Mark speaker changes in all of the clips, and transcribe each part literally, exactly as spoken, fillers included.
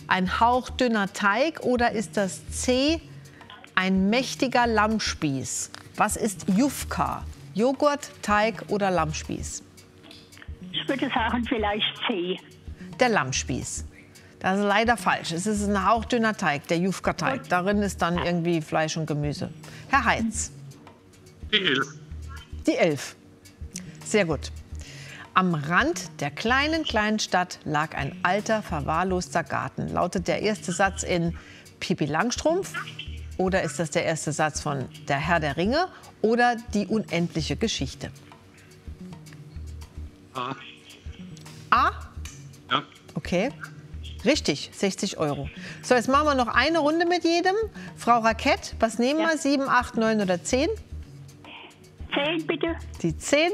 Speaker 1: ein hauchdünner Teig oder ist das C, ein mächtiger Lammspieß? Was ist Jufka? Joghurt, Teig oder Lammspieß?
Speaker 2: Ich würde sagen, vielleicht C.
Speaker 1: Der Lammspieß. Das ist leider falsch. Es ist ein hauchdünner Teig, der Jufka-Teig. Darin ist dann irgendwie Fleisch und Gemüse. Herr Heinz.
Speaker 3: Die elf.
Speaker 1: Die elf. Sehr gut. Am Rand der kleinen, kleinen Stadt lag ein alter, verwahrloster Garten. Lautet der erste Satz in Pippi Langstrumpf? Oder ist das der erste Satz von Der Herr der Ringe? Oder Die unendliche Geschichte?
Speaker 3: A.
Speaker 1: A?
Speaker 3: Ja.
Speaker 1: Okay. Richtig, sechzig Euro. So, jetzt machen wir noch eine Runde mit jedem. Frau Rakett, was nehmen wir? sieben, acht, neun oder zehn?
Speaker 2: zehn bitte.
Speaker 1: Die zehn.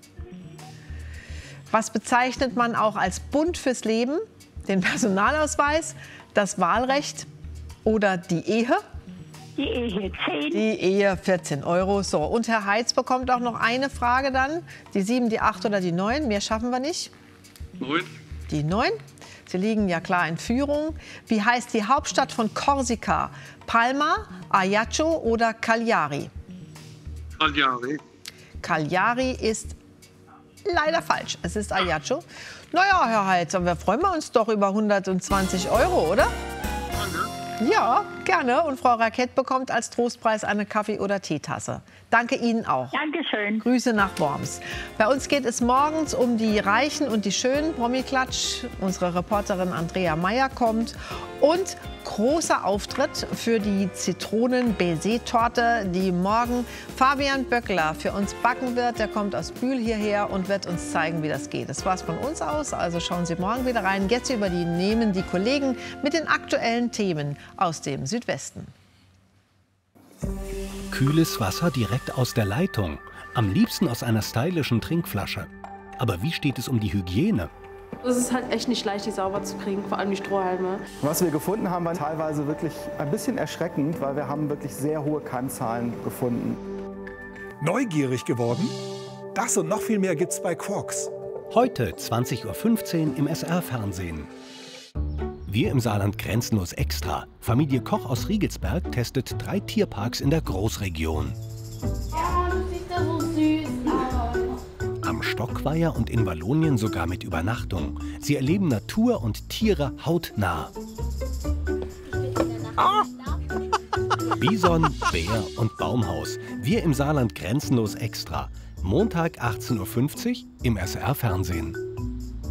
Speaker 1: Was bezeichnet man auch als Bund fürs Leben? Den Personalausweis, das Wahlrecht oder die Ehe?
Speaker 2: Die Ehe zehn.
Speaker 1: Die Ehe vierzehn Euro. So, und Herr Heitz bekommt auch noch eine Frage dann. Die sieben, die acht oder die neun? Mehr schaffen wir nicht.
Speaker 3: neun.
Speaker 1: Die neun. Sie liegen ja klar in Führung. Wie heißt die Hauptstadt von Korsika? Palma, Ajaccio oder Cagliari?
Speaker 3: Cagliari.
Speaker 1: Cagliari ist leider falsch. Es ist Ajaccio. Naja, Herr Heitz, wir freuen uns doch über hundertzwanzig Euro, oder?
Speaker 3: Danke.
Speaker 1: Ja, gerne. Und Frau Rakett bekommt als Trostpreis eine Kaffee- oder Teetasse. Danke Ihnen auch.
Speaker 2: Dankeschön.
Speaker 1: Grüße nach Worms. Bei uns geht es morgens um die Reichen und die Schönen. Promi-Klatsch. Unsere Reporterin Andrea Meyer kommt. Und großer Auftritt für die Zitronen-Baiser-Torte, die morgen Fabian Böckler für uns backen wird. Der kommt aus Bühl hierher und wird uns zeigen, wie das geht. Das war's von uns aus. Also schauen Sie morgen wieder rein. Jetzt über die nehmen die Kollegen mit den aktuellen Themen aus dem Südwesten.
Speaker 4: Kühles Wasser direkt aus der Leitung. Am liebsten aus einer stylischen Trinkflasche. Aber wie steht es um die Hygiene?
Speaker 5: Es ist halt echt nicht leicht, die sauber zu kriegen, vor allem die Strohhalme.
Speaker 6: Was wir gefunden haben, war teilweise wirklich ein bisschen erschreckend, weil wir haben wirklich sehr hohe Kannzahlen gefunden.
Speaker 7: Neugierig geworden? Das und noch viel mehr gibt's bei Quarks.
Speaker 4: Heute zwanzig Uhr fünfzehn im S R-Fernsehen. Wir im Saarland grenzenlos extra. Familie Koch aus Riegelsberg testet drei Tierparks in der Großregion.
Speaker 8: Ja, du siehst ja so süß aus.
Speaker 4: Am Stockweiher und in Wallonien sogar mit Übernachtung. Sie erleben Natur und Tiere hautnah.
Speaker 1: Ah.
Speaker 4: Bison, Bär und Baumhaus. Wir im Saarland grenzenlos extra. Montag achtzehn Uhr fünfzig im S R-Fernsehen.